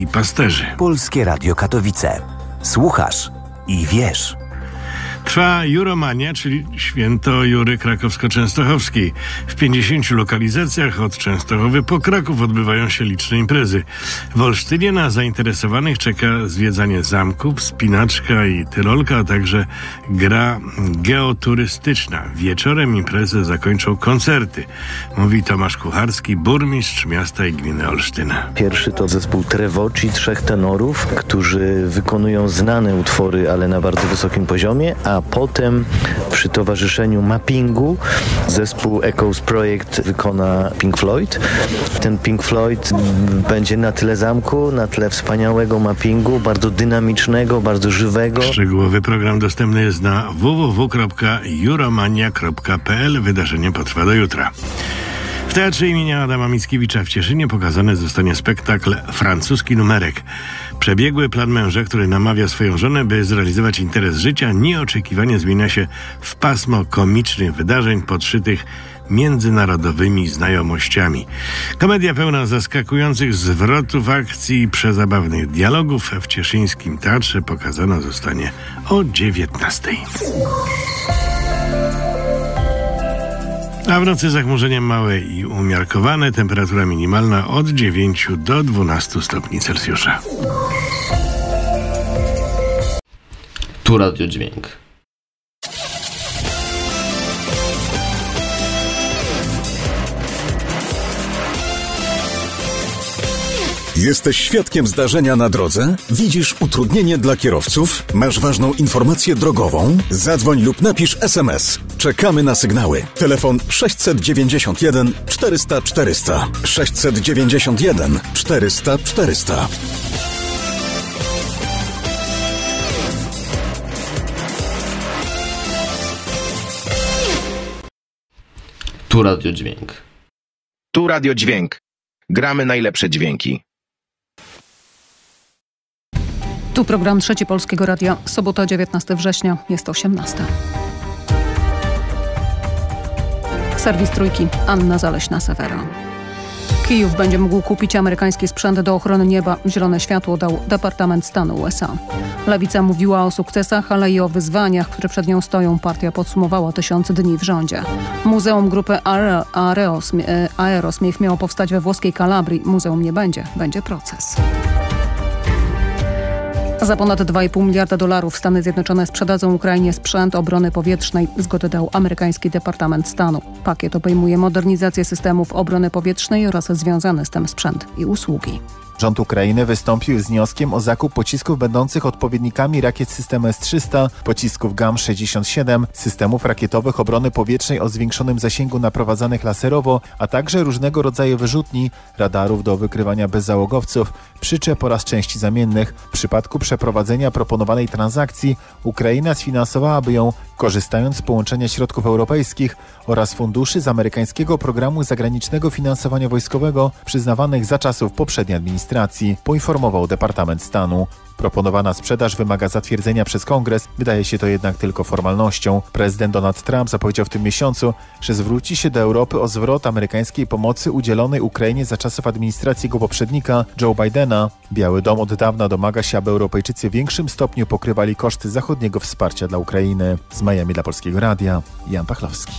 i pasterzy. Polskie Radio Katowice. Słuchasz i wiesz. Trwa Juromania, czyli święto Jury krakowsko-częstochowskiej. W 50 lokalizacjach od Częstochowy po Kraków odbywają się liczne imprezy. W Olsztynie na zainteresowanych czeka zwiedzanie zamków, wspinaczka i tyrolka, a także gra geoturystyczna. Wieczorem imprezę zakończą koncerty, mówi Tomasz Kucharski, burmistrz miasta i gminy Olsztyna. Pierwszy to zespół Trevoci, 3 tenorów, którzy wykonują znane utwory, ale na bardzo wysokim poziomie, a potem przy towarzyszeniu mappingu zespół Echoes Projekt wykona Pink Floyd. Ten Pink Floyd będzie na tle zamku, na tle wspaniałego mappingu, bardzo dynamicznego, bardzo żywego. Szczegółowy program dostępny jest na www.juromania.pl. Wydarzenie potrwa do jutra. W Teatrze imienia Adama Mickiewicza w Cieszynie pokazany zostanie spektakl Francuski numerek. Przebiegły plan męża, który namawia swoją żonę, by zrealizować interes życia, nieoczekiwanie zmienia się w pasmo komicznych wydarzeń podszytych międzynarodowymi znajomościami. Komedia pełna zaskakujących zwrotów akcji i przezabawnych dialogów w cieszyńskim teatrze pokazana zostanie o 19:00. A w nocy zachmurzenie małe i umiarkowane, temperatura minimalna od 9 do 12 stopni Celsjusza. Tu Radio Dźwięk. Jesteś świadkiem zdarzenia na drodze? Widzisz utrudnienie dla kierowców? Masz ważną informację drogową? Zadzwoń lub napisz SMS. Czekamy na sygnały. Telefon 691 400 400. 691 400 400. Tu Radio Dźwięk. Tu Radio Dźwięk. Gramy najlepsze dźwięki. Tu program Trzeci Polskiego Radia. Sobota, 19 września, jest 18:00. Serwis Trójki, Anna Zaleśna-Sewera. Kijów będzie mógł kupić amerykański sprzęt do ochrony nieba. Zielone światło dał Departament Stanu USA. Lewica mówiła o sukcesach, ale i o wyzwaniach, które przed nią stoją. Partia podsumowała 1000 dni w rządzie. Muzeum grupy Aerosmith miało powstać we włoskiej Kalabrii. Muzeum nie będzie. Będzie proces. Za ponad $2,5 miliarda Stany Zjednoczone sprzedadzą Ukrainie sprzęt obrony powietrznej. Zgodę dał amerykański Departament Stanu. Pakiet obejmuje modernizację systemów obrony powietrznej oraz związany z tym sprzęt i usługi. Rząd Ukrainy wystąpił z wnioskiem o zakup pocisków będących odpowiednikami rakiet systemu S-300, pocisków GAM-67, systemów rakietowych obrony powietrznej o zwiększonym zasięgu naprowadzanych laserowo, a także różnego rodzaju wyrzutni, radarów do wykrywania bezzałogowców, przyczep oraz części zamiennych. W przypadku przeprowadzenia proponowanej transakcji Ukraina sfinansowałaby ją, korzystając z połączenia środków europejskich oraz funduszy z amerykańskiego programu zagranicznego finansowania wojskowego przyznawanych za czasów poprzedniej administracji, poinformował Departament Stanu. Proponowana sprzedaż wymaga zatwierdzenia przez Kongres, wydaje się to jednak tylko formalnością. Prezydent Donald Trump zapowiedział w tym miesiącu, że zwróci się do Europy o zwrot amerykańskiej pomocy udzielonej Ukrainie za czasów administracji jego poprzednika, Joe Bidena. Biały Dom od dawna domaga się, aby Europejczycy w większym stopniu pokrywali koszty zachodniego wsparcia dla Ukrainy. Z Miami dla Polskiego Radia, Jan Pachlowski.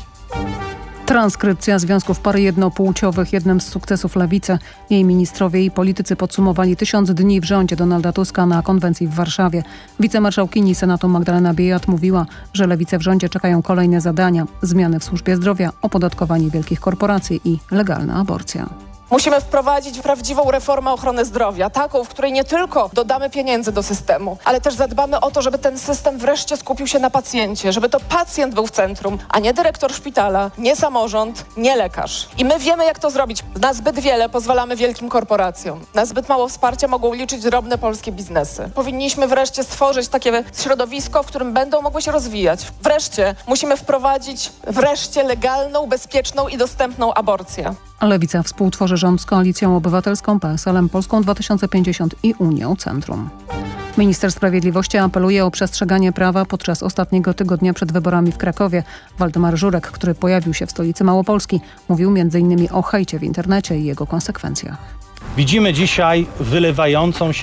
Transkrypcja związków pary jednopłciowych, jednym z sukcesów lewicy. Jej ministrowie i politycy podsumowali 1000 dni w rządzie Donalda Tuska na konwencji w Warszawie. Wicemarszałkini Senatu Magdalena Biejat mówiła, że lewicę w rządzie czekają kolejne zadania. Zmiany w służbie zdrowia, opodatkowanie wielkich korporacji i legalna aborcja. Musimy wprowadzić prawdziwą reformę ochrony zdrowia, taką, w której nie tylko dodamy pieniędzy do systemu, ale też zadbamy o to, żeby ten system wreszcie skupił się na pacjencie, żeby to pacjent był w centrum, a nie dyrektor szpitala, nie samorząd, nie lekarz. I my wiemy, jak to zrobić. Na zbyt wiele pozwalamy wielkim korporacjom. Na zbyt mało wsparcia mogą liczyć drobne polskie biznesy. Powinniśmy wreszcie stworzyć takie środowisko, w którym będą mogły się rozwijać. Wreszcie musimy wprowadzić legalną, bezpieczną i dostępną aborcję. Lewica współtworzy rząd z Koalicją Obywatelską, PSL-em, Polską 2050 i Unią Centrum. Minister Sprawiedliwości apeluje o przestrzeganie prawa podczas ostatniego tygodnia przed wyborami w Krakowie. Waldemar Żurek, który pojawił się w stolicy Małopolski, mówił m.in. o hejcie w internecie i jego konsekwencjach. Widzimy dzisiaj wylewającą się